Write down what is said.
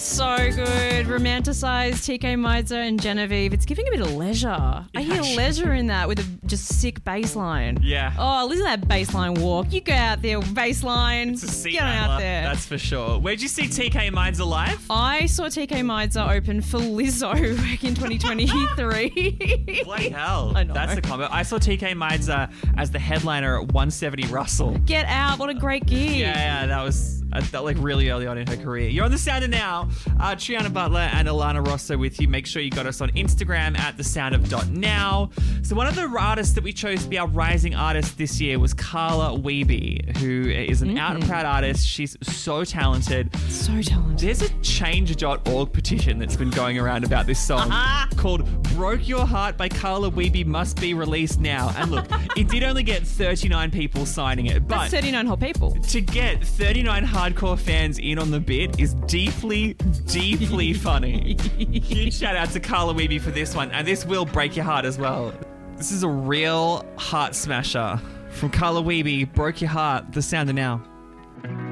So good. Romanticise TK Mizer and Genevieve. It's giving a bit of leisure. I hear leisure in that with a just sick bass line. Yeah. Oh, listen to that bass line walk. You go out there, bass line. It's a seat Get on rattler, out there. that's for sure. Where'd you see TK Mizer live? I saw TK Mizer open for Lizzo back in 2023. Bloody hell. I know. That's the combo. I saw TK Mizer as the headliner at 170 Russell. Get out. What a great gig. Yeah, that was like really early on in her career. You're on The Sound of Now. Triana Butler and Alana Rosso with you. Make sure you got us on Instagram at thesoundof.now. So one of the artists that we chose to be our rising artist this year was Carla Wiebe, who is an out and proud artist. She's so talented. So talented. There's a change.org petition that's been going around about this song called Broke Your Heart by Carla Wiebe must be released now. And look, it did only get 39 people signing it, but That's 39 whole people. to get 39 hardcore fans in on the bit is deeply, deeply funny. Huge shout out to Carla Wiebe for this one, and this will break your heart as well. This is a real heart smasher from Carla Wiebe. Broke Your Heart, The Sound of Now.